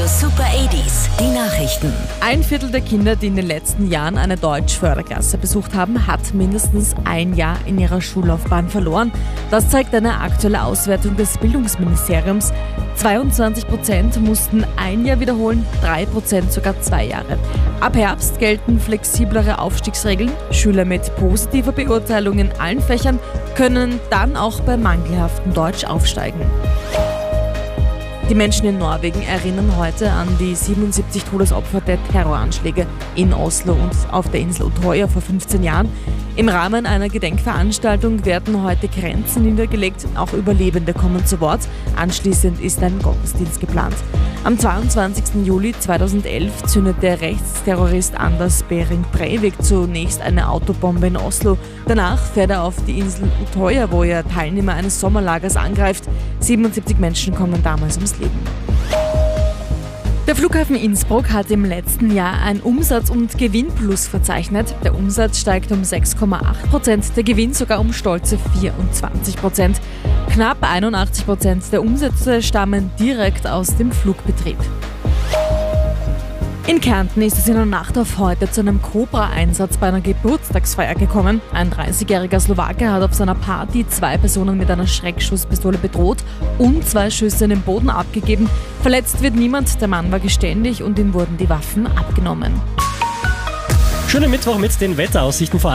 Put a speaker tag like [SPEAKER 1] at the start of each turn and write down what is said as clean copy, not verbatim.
[SPEAKER 1] Super 80s, die Nachrichten.
[SPEAKER 2] Ein Viertel der Kinder, die in den letzten Jahren eine Deutsch-Förderklasse besucht haben, hat mindestens ein Jahr in ihrer Schullaufbahn verloren. Das zeigt eine aktuelle Auswertung des Bildungsministeriums. 22% mussten ein Jahr wiederholen, 3% sogar 2 Jahre. Ab Herbst gelten flexiblere Aufstiegsregeln. Schüler mit positiver Beurteilung in allen Fächern können dann auch bei mangelhaftem Deutsch aufsteigen. Die Menschen in Norwegen erinnern heute an die 77 Todesopfer der Terroranschläge in Oslo und auf der Insel Utøya vor 15 Jahren. Im Rahmen einer Gedenkveranstaltung werden heute Kränze niedergelegt. Auch Überlebende kommen zu Wort. Anschließend ist ein Gottesdienst geplant. Am 22. Juli 2011 zündet der Rechtsterrorist Anders Behring Breivik zunächst eine Autobombe in Oslo. Danach fährt er auf die Insel Utøya, wo er Teilnehmer eines Sommerlagers angreift. 77 Menschen kommen damals ums Leben. Der Flughafen Innsbruck hat im letzten Jahr ein Umsatz- und Gewinnplus verzeichnet. Der Umsatz steigt um 6,8%, der Gewinn sogar um stolze 24%. Knapp 81% der Umsätze stammen direkt aus dem Flugbetrieb. In Kärnten ist es in der Nacht auf heute zu einem Cobra-Einsatz bei einer Geburtstagsfeier gekommen. Ein 30-jähriger Slowake hat auf seiner Party 2 Personen mit einer Schreckschusspistole bedroht und 2 Schüsse in den Boden abgegeben. Verletzt wird niemand, der Mann war geständig und ihm wurden die Waffen abgenommen.
[SPEAKER 3] Schönen Mittwoch mit den Wetteraussichten vor